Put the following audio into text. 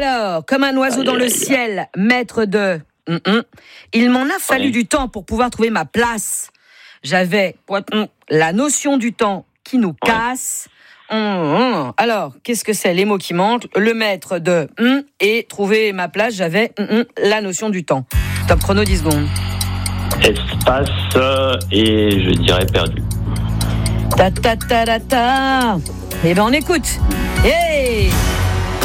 Alors, comme un oiseau dans le ciel, maître de... Il m'en a fallu du temps pour pouvoir trouver ma place. J'avais la notion du temps qui nous casse. Alors, qu'est-ce que c'est les mots qui manquent? Le maître de et trouver ma place, j'avais la notion du temps. Top chrono 10 secondes. Espace et je dirais perdu. Ta ta ta ta ta. Eh ben on écoute. Hey.